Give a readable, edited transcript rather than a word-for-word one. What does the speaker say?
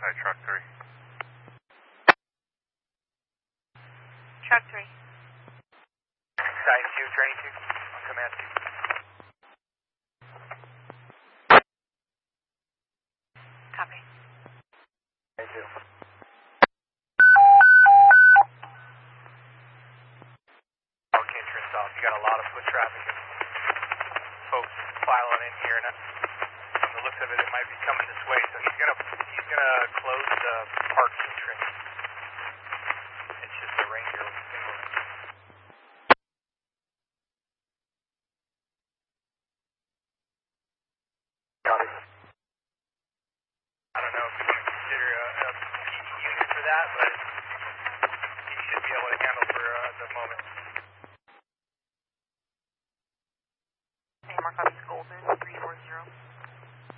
Hi, truck 3. Truck 3. Science 2, training 2, on command 2. Copy. I do. Okay, turns off. You got a lot of foot traffic and folks filing in here, and from the looks of it, it might be coming this way. So he's gonna close the park entrance. It's just a Ranger single. Copy. I don't know if you want to consider a PD unit for that, but he should be able to handle for the moment. Any more copies, Golden?